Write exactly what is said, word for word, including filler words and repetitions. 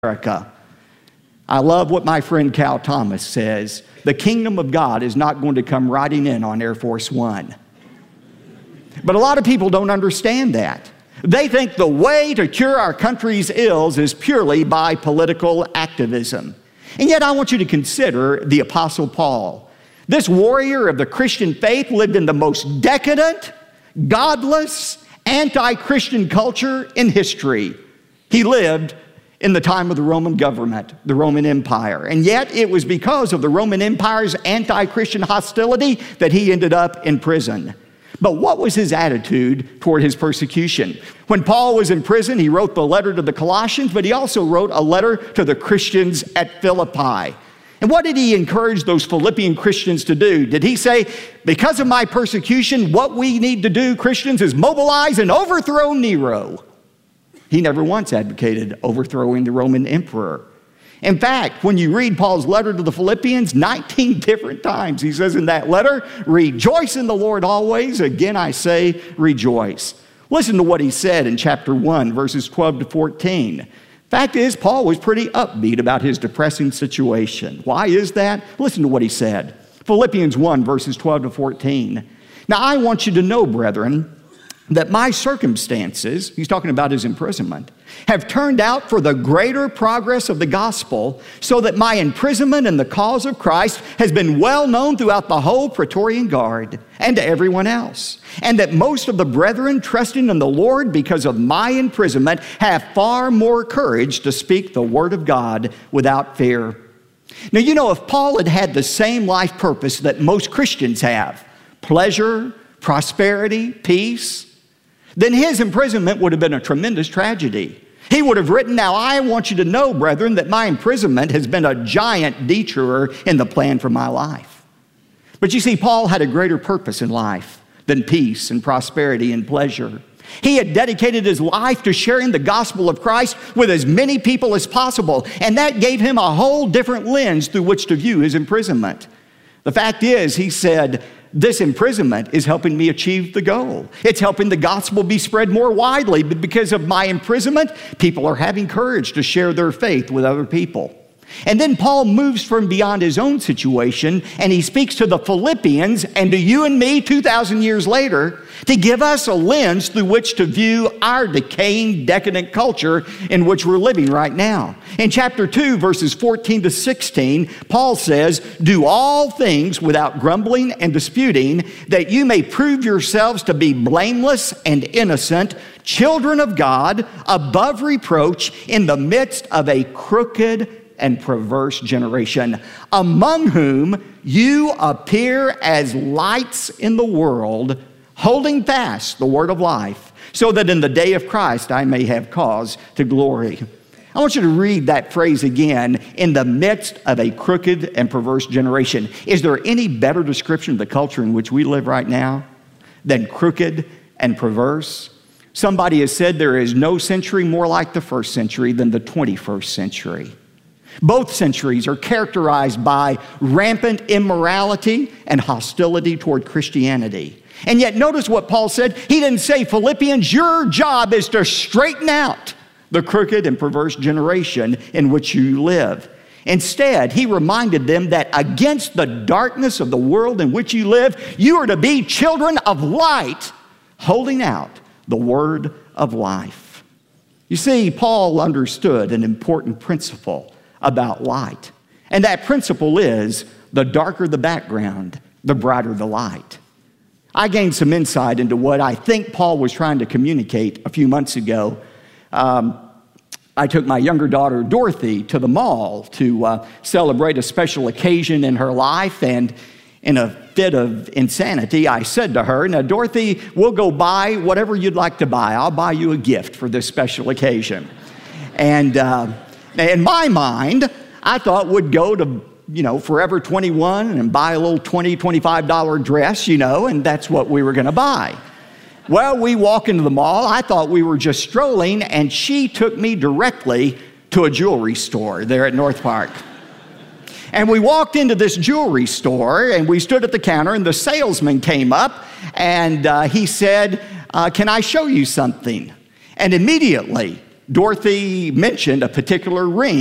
America. I love what my friend Cal Thomas says. The kingdom of God is not going to come riding in on Air Force One. But a lot of people don't understand that. They think the way to cure our country's ills is purely by political activism. And yet I want you to consider the Apostle Paul. This warrior of the Christian faith lived in the most decadent, godless, anti-Christian culture in history. He lived in the time of the Roman government, the Roman Empire. And yet it was because of the Roman Empire's anti-Christian hostility that he ended up in prison. But what was his attitude toward his persecution? When Paul was in prison, he wrote the letter to the Colossians, but he also wrote a letter to the Christians at Philippi. And what did he encourage those Philippian Christians to do? Did he say, because of my persecution, what we need to do, Christians, is mobilize and overthrow Nero? He never once advocated overthrowing the Roman emperor. In fact, when you read Paul's letter to the Philippians, nineteen different times he says in that letter, rejoice in the Lord always. Again, I say rejoice. Listen to what he said in chapter one, verses twelve to fourteen. Fact is, Paul was pretty upbeat about his depressing situation. Why is that? Listen to what he said. Philippians one, verses twelve to fourteen. Now, I want you to know, brethren, that my circumstances, he's talking about his imprisonment, have turned out for the greater progress of the gospel, so that my imprisonment in the cause of Christ has been well known throughout the whole Praetorian Guard and to everyone else, and that most of the brethren trusting in the Lord because of my imprisonment have far more courage to speak the word of God without fear. Now, you know, if Paul had had the same life purpose that most Christians have, pleasure, prosperity, peace, then his imprisonment would have been a tremendous tragedy. He would have written, now I want you to know, brethren, that my imprisonment has been a giant detour in the plan for my life. But you see, Paul had a greater purpose in life than peace and prosperity and pleasure. He had dedicated his life to sharing the gospel of Christ with as many people as possible, and that gave him a whole different lens through which to view his imprisonment. The fact is, he said, this imprisonment is helping me achieve the goal. It's helping the gospel be spread more widely. But because of my imprisonment, people are having courage to share their faith with other people. And then Paul moves from beyond his own situation, and he speaks to the Philippians and to you and me two thousand years later to give us a lens through which to view our decaying, decadent culture in which we're living right now. In chapter two, verses fourteen to sixteen, Paul says, do all things without grumbling and disputing, that you may prove yourselves to be blameless and innocent, children of God, above reproach, in the midst of a crooked and perverse generation, among whom you appear as lights in the world, holding fast the word of life, so that in the day of Christ I may have cause to glory. I want you to read that phrase again, in the midst of a crooked and perverse generation. Is there any better description of the culture in which we live right now than crooked and perverse? Somebody has said there is no century more like the first century than the twenty-first century. Both centuries are characterized by rampant immorality and hostility toward Christianity. And yet notice what Paul said. He didn't say, Philippians, your job is to straighten out the crooked and perverse generation in which you live. Instead, he reminded them that against the darkness of the world in which you live, you are to be children of light, holding out the word of life. You see, Paul understood an important principle about light. And that principle is, the darker the background, the brighter the light. I gained some insight into what I think Paul was trying to communicate a few months ago. Um, I took my younger daughter, Dorothy, to the mall to uh, celebrate a special occasion in her life, and in a fit of insanity, I said to her, now, Dorothy, we'll go buy whatever you'd like to buy. I'll buy you a gift for this special occasion. And uh, in my mind, I thought we'd go to, you know, Forever twenty-one and buy a little twenty dollars, twenty-five dollars dress, you know, and that's what we were going to buy. Well, we walk into the mall. I thought we were just strolling, and she took me directly to a jewelry store there at North Park. And we walked into this jewelry store, and we stood at the counter, and the salesman came up, and uh, he said, uh, can I show you something? And immediately, Dorothy mentioned a particular ring